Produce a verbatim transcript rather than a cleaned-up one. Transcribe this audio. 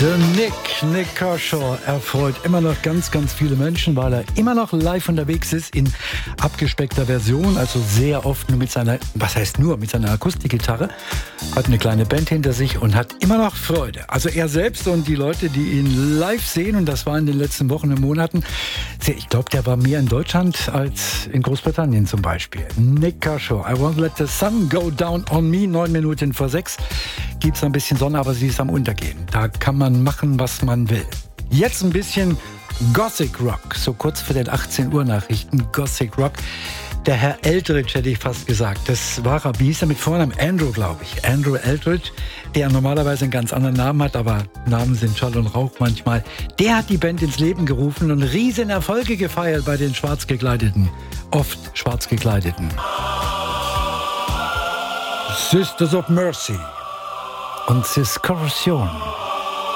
Der Nick, Nick Kershaw erfreut immer noch ganz, ganz viele Menschen, weil er immer noch live unterwegs ist in abgespeckter Version, also sehr oft nur mit seiner, was heißt nur, mit seiner Akustikgitarre, hat eine kleine Band hinter sich und hat immer noch Freude. Also er selbst und die Leute, die ihn live sehen, und das war in den letzten Wochen und Monaten, ich glaube, der war mehr in Deutschland als in Großbritannien zum Beispiel. Nick Kershaw, I Won't Let the Sun Go Down on Me, neun Minuten vor sechs. Gibt es ein bisschen Sonne, aber sie ist am Untergehen. Da kann man machen, was man will. Jetzt ein bisschen Gothic Rock, so kurz vor den achtzehn Uhr Nachrichten. Gothic Rock. Der Herr Eldridge, hätte ich fast gesagt. Das war er, wie hieß er mit Vornamen? Andrew, glaube ich. Andrew Eldridge, der normalerweise einen ganz anderen Namen hat, aber Namen sind Schall und Rauch manchmal. Der hat die Band ins Leben gerufen und riesen Erfolge gefeiert bei den schwarz gekleideten, oft schwarz gekleideten. Sisters of Mercy und Ciscorsion.